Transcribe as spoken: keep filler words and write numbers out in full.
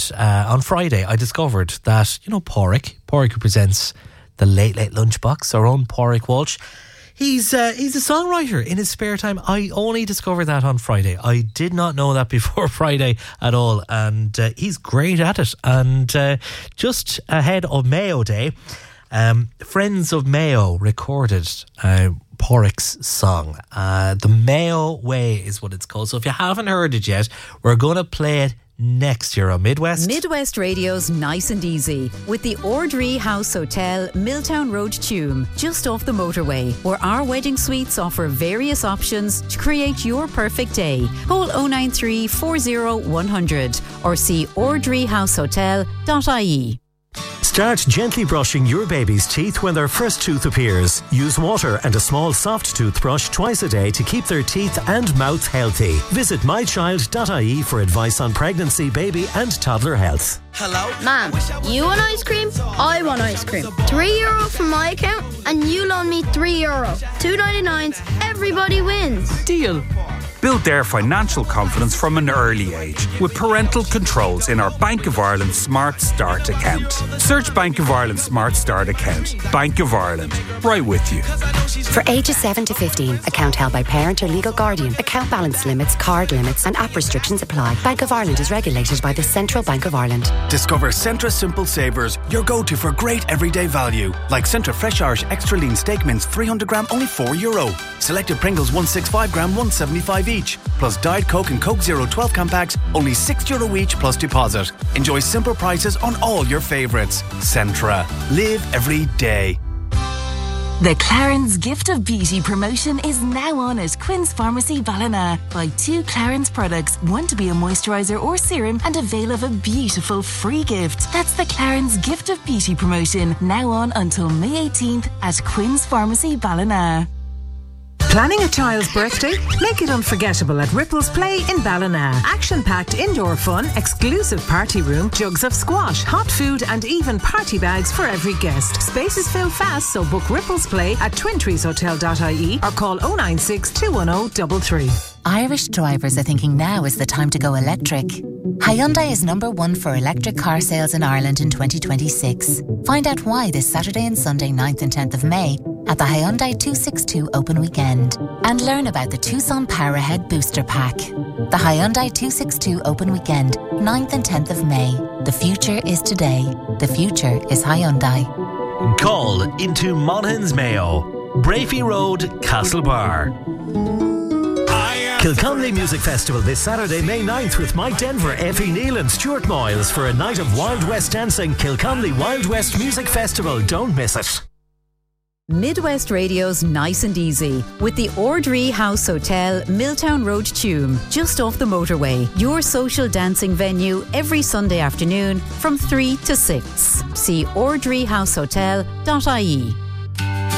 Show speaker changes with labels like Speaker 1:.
Speaker 1: that uh, on Friday I discovered that, you know, Pádraig, Pádraig who presents the Late Late Lunchbox, our own Pádraig Walsh, he's uh, he's a songwriter in his spare time. I only discovered that on Friday. I did not know that before Friday at all, and uh, he's great at it. And uh, just ahead of Mayo Day, um, Friends of Mayo recorded uh, Pádraig's song. Uh, the Mayo Way is what it's called. So if you haven't heard it yet, we're going to play it next year on Midwest.
Speaker 2: Midwest Radio's Nice and Easy with the Ordree House Hotel, Milltown Road, Tuam, just off the motorway, where our wedding suites offer various options to create your perfect day. Call oh nine three, four oh, one hundred or see ordree house hotel dot I E.
Speaker 3: Start gently brushing your baby's teeth when their first tooth appears. Use water and a small soft toothbrush twice a day to keep their teeth and mouth healthy. Visit my child dot I E for advice on pregnancy, baby and toddler health.
Speaker 4: Hello? Mom, you want ice cream? I want ice cream. Three euro from my account and you loan me three euro. Two ninety-nines, everybody wins.
Speaker 5: Deal. Build their financial confidence from an early age with parental controls in our Bank of Ireland Smart Start account. Search Bank of Ireland Smart Start account. Bank of Ireland, right with you.
Speaker 6: For ages seven to fifteen, account held by parent or legal guardian. Account balance limits, card limits and app restrictions apply. Bank of Ireland is regulated by the Central Bank of Ireland.
Speaker 7: Discover Centra Simple Savers, your go-to for great everyday value. Like Centra Fresh Irish Extra Lean Steak Mince three hundred gram, only four euro. Selected Pringles one sixty-five gram, one seventy-five each. Plus Diet Coke and Coke Zero twelve can packs, only six euro each plus deposit. Enjoy simple prices on all your favourites. Centra. Live every day.
Speaker 8: The Clarins Gift of Beauty promotion is now on at Quinn's Pharmacy Ballina. Buy two Clarins products, one to be a moisturiser or serum, and avail of a beautiful free gift. That's the Clarins Gift of Beauty promotion, now on until May eighteenth at Quinn's Pharmacy Ballina.
Speaker 9: Planning a child's birthday? Make it unforgettable at Ripples Play in Ballina. Action-packed indoor fun, exclusive party room, jugs of squash, hot food and even party bags for every guest. Spaces fill fast, so book Ripples Play at twin trees hotel dot I E or call oh nine six, two one oh, three three.
Speaker 10: Irish drivers are thinking now is the time to go electric. Hyundai is number one for electric car sales in Ireland in twenty twenty-six. Find out why this Saturday and Sunday ninth and tenth of May at the Hyundai two sixty-two Open Weekend. And learn about the Tucson Power Ahead Booster Pack. The Hyundai two sixty-two Open Weekend, ninth and tenth of May. The future is today. The future is Hyundai.
Speaker 3: Call into Monaghan's Mayo, Brafey Road, Castlebar. Kilconnelly Music Festival this Saturday, May ninth with Mike Denver, Effie Neal and Stuart Moyles for a night of Wild West dancing. Kilconnelly Wild West Music Festival. Don't miss it.
Speaker 2: Midwest Radio's Nice and Easy with the Ordree House Hotel, Milltown Road, Tuam, just off the motorway. Your social dancing venue every Sunday afternoon from three to six. See ordree house hotel dot I E.